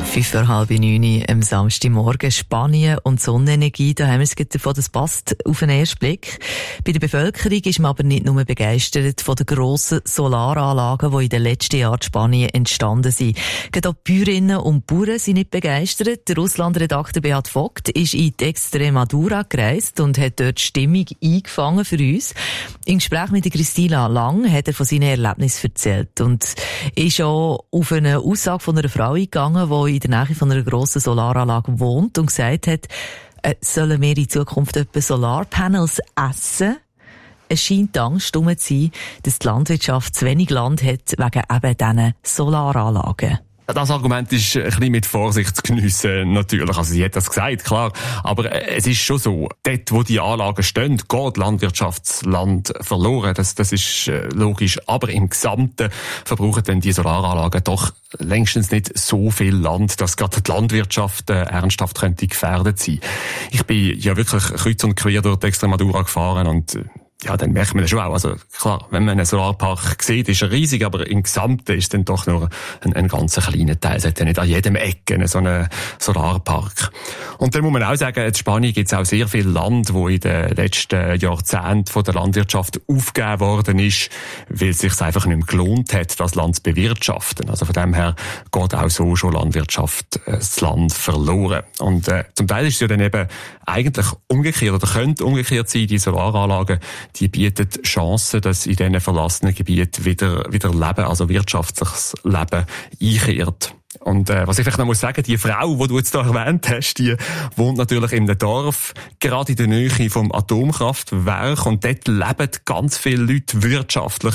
8:45 am Samstagmorgen. Spanien und Sonnenenergie, da haben wir es davon, das passt auf den ersten Blick. Bei der Bevölkerung ist man aber nicht nur begeistert von den grossen Solaranlagen, die in den letzten Jahren in Spanien entstanden sind. Gerade auch die Bäuerinnen und Bauern sind nicht begeistert. Der Russland-Redakteur Beat Vogt ist in die Extremadura gereist und hat dort die Stimmung eingefangen für uns. Im Gespräch mit Christina Lang hat er von seinen Erlebnissen erzählt und ist auch auf eine Aussage von einer Frau eingegangen, die in der Nähe von einer grossen Solaranlage wohnt und gesagt hat, sollen wir in Zukunft etwa Solarpanels essen? Es scheint Angst zu sein, dass die Landwirtschaft zu wenig Land hat wegen eben diesen Solaranlagen. Das Argument ist ein bisschen mit Vorsicht zu geniessen, natürlich. Also, sie hat das gesagt, klar. Aber es ist schon so. Dort, wo die Anlagen stehen, geht Landwirtschaftsland verloren. Das ist logisch. Aber im Gesamten verbrauchen dann die Solaranlagen doch längstens nicht so viel Land, dass gerade die Landwirtschaft ernsthaft könnte gefährdet sein. Ich bin ja wirklich kreuz und quer durch die Extremadura gefahren und ja, dann merkt man das schon auch. Also, klar, wenn man einen Solarpark sieht, ist er riesig, aber im Gesamten ist dann doch nur ein ganz kleiner Teil. Es hat ja nicht an jedem Ecke so einen Solarpark. Und dann muss man auch sagen, in Spanien gibt es auch sehr viel Land, wo in den letzten Jahrzehnten von der Landwirtschaft aufgegeben worden ist, weil es sich einfach nicht mehr gelohnt hat, das Land zu bewirtschaften. Also von dem her geht auch so schon Landwirtschaft das Land verloren. Und zum Teil ist es ja dann eben eigentlich umgekehrt oder könnte umgekehrt sein, die Solaranlagen, die bieten Chancen, dass in diesen verlassenen Gebieten wieder Leben, also wirtschaftliches Leben einkehrt. Und was ich vielleicht noch muss sagen, die Frau, die du jetzt da erwähnt hast, die wohnt natürlich in einem Dorf, gerade in der Nähe vom Atomkraftwerk, und dort leben ganz viele Leute wirtschaftlich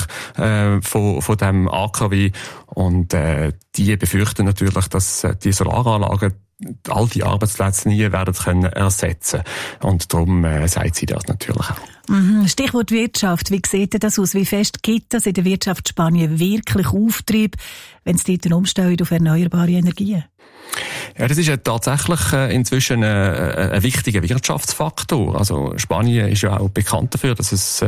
von dem AKW, und die befürchten natürlich, dass die Solaranlagen all die Arbeitsplätze nie werden können ersetzen. Und darum sagt sie das natürlich auch. Stichwort Wirtschaft. Wie sieht das aus? Wie fest gibt das in der Wirtschaft Spanien wirklich Auftrieb, wenn es dort umstellt auf erneuerbare Energien? Ja, das ist ja tatsächlich inzwischen ein wichtiger Wirtschaftsfaktor. Also Spanien ist ja auch bekannt dafür, dass es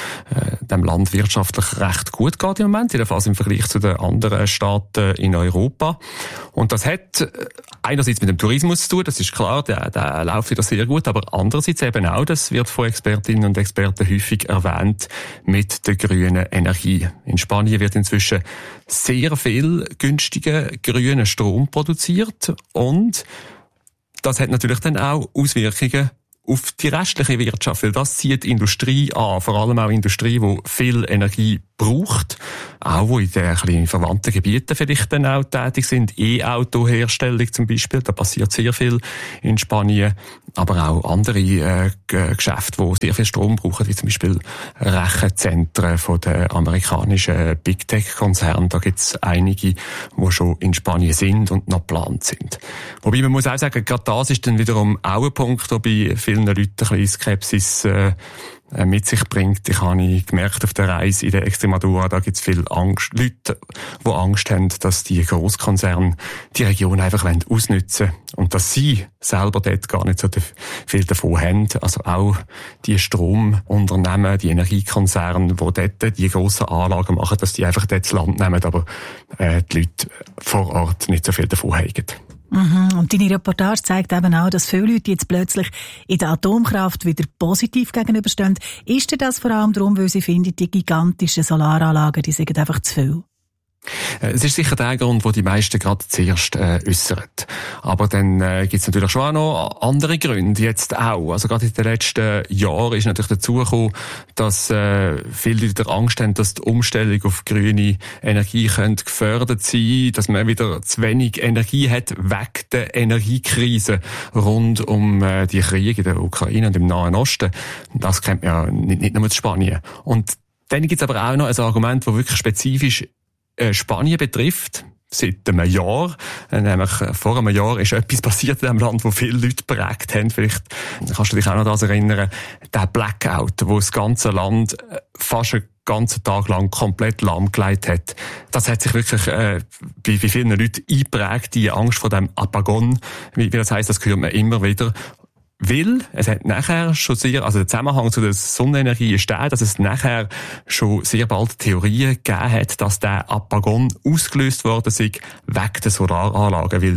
dem Land wirtschaftlich recht gut geht im Moment, jedenfalls im Vergleich zu den anderen Staaten in Europa. Und das hat einerseits mit dem Tourismus zu tun, das ist klar, der läuft wieder sehr gut, aber andererseits eben auch, das wird von Expertinnen und Experten häufig erwähnt, mit der grünen Energie. In Spanien wird inzwischen sehr viel günstiger grüner Strom produziert, und das hat natürlich dann auch Auswirkungen auf die restliche Wirtschaft, weil das zieht Industrie an, vor allem auch Industrie, die viel Energie braucht, auch wo in den kleinen verwandten Gebieten vielleicht dann auch tätig sind, E-Auto-Herstellung zum Beispiel, da passiert sehr viel in Spanien, aber auch andere Geschäfte, die sehr viel Strom brauchen, wie zum Beispiel Rechenzentren von den amerikanischen Big Tech-Konzernen, da gibt es einige, die schon in Spanien sind und noch geplant sind. Wobei man muss auch sagen, gerade das ist dann wiederum auch ein Punkt, der bei vielen Leuten ein bisschen Skepsis mit sich bringt. Ich habe gemerkt auf der Reise in der Extremadura, da gibt es viele Leute, die Angst haben, dass die Grosskonzerne die Region einfach ausnutzen wollen und dass sie selber dort gar nicht so viel davon haben. Also auch die Stromunternehmen, die Energiekonzerne, die dort die grossen Anlagen machen, dass die einfach dort das Land nehmen, aber die Leute vor Ort nicht so viel davon haben. Und deine Reportage zeigt eben auch, dass viele Leute jetzt plötzlich in der Atomkraft wieder positiv gegenüberstehen. Ist das vor allem darum, weil sie finden, die gigantischen Solaranlagen, die sind einfach zu viel? Es ist sicher der Grund, wo die meisten gerade zuerst äußern. Aber dann gibt's natürlich schon auch noch andere Gründe jetzt auch. Also gerade in den letzten Jahren ist natürlich dazugekommen, dass viele Leute Angst haben, dass die Umstellung auf grüne Energie könnte gefördert sein, dass man wieder zu wenig Energie hat wegen der Energiekrise rund um die Kriege in der Ukraine und im Nahen Osten. Das kennt man ja nicht nur in Spanien. Und dann gibt's aber auch noch ein Argument, das wirklich spezifisch Spanien betrifft, seit einem Jahr. Nämlich vor einem Jahr ist etwas passiert in diesem Land, wo viele Leute geprägt haben. Vielleicht kannst du dich auch noch daran erinnern, der Blackout, wo das ganze Land fast einen ganzen Tag lang komplett lahmgelegt hat. Das hat sich wirklich bei vielen Leuten eingeprägt, die Angst vor dem Apagon, wie das heisst, das hört man immer wieder. Weil es hat nachher schon also der Zusammenhang zu der Sonnenenergie ist der, dass es nachher schon sehr bald Theorien gegeben hat, dass der Apagon ausgelöst worden sei wegen der Solaranlagen, weil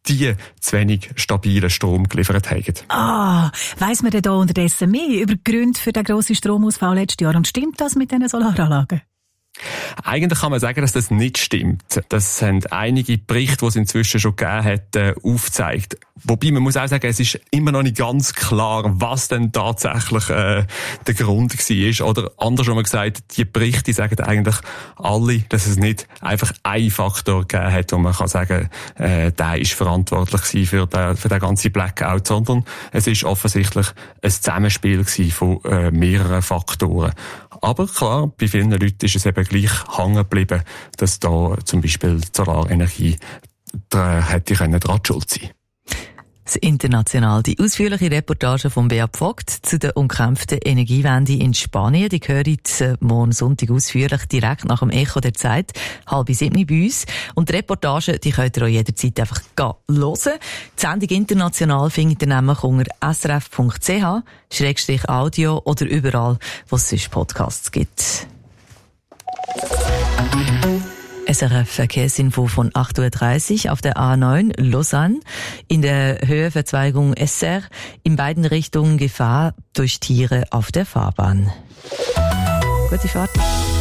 die zu wenig stabilen Strom geliefert haben. Weiss man denn da unterdessen mehr über die Gründe für den grossen Stromausfall letztes Jahr? Und stimmt das mit diesen Solaranlagen? Eigentlich kann man sagen, dass das nicht stimmt. Das haben einige Berichte, die es inzwischen schon gegeben hat, aufgezeigt. Wobei, man muss auch sagen, es ist immer noch nicht ganz klar, was denn tatsächlich der Grund war. Oder andersrum gesagt, die Berichte sagen eigentlich alle, dass es nicht einfach einen Faktor gegeben hat, wo man kann sagen, der ist verantwortlich für den ganzen Blackout, sondern es ist offensichtlich ein Zusammenspiel von mehreren Faktoren. Aber klar, bei vielen Leuten ist es eben gleich hängen geblieben, dass da zum Beispiel die Solarenergie hätte dran schuld sein. Das International. Die ausführliche Reportage von Beat Vogt zu der umkämpften Energiewende in Spanien, die hören morgen Sonntag ausführlich direkt nach dem Echo der Zeit, 6:30 bei uns. Und die Reportage, die könnt ihr auch jederzeit einfach hören. Die Sendung International findet ihr nämlich unter srf.ch/audio oder überall, wo es sonst Podcasts gibt. SRF-Verkehrsinfo von 8:30 Uhr auf der A9 Lausanne. In der Höheverzweigung SR in beiden Richtungen Gefahr durch Tiere auf der Fahrbahn. Gute Fahrt.